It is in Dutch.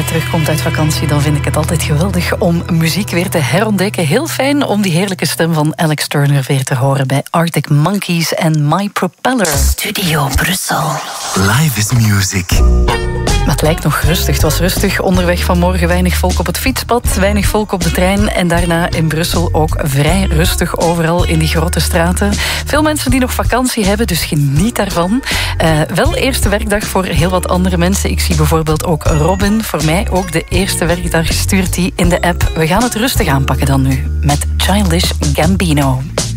net terugkomt uit vakantie, dan vind ik het altijd geweldig om muziek weer te herontdekken. Heel fijn om die heerlijke stem van Alex Turner weer te horen bij Arctic Monkeys en My Propeller. Studio Brussel. Live is music. Maar het lijkt nog rustig. Het was rustig onderweg vanmorgen. Weinig volk op het fietspad, weinig volk op de trein. En daarna in Brussel ook vrij rustig overal in die grote straten. Veel mensen die nog vakantie hebben, dus geniet daarvan. Wel eerste werkdag voor heel wat andere mensen. Ik zie bijvoorbeeld ook Robin. Voor mij ook de eerste werkdag stuurt hij in de app. We gaan het rustig aanpakken dan nu met Childish Gambino.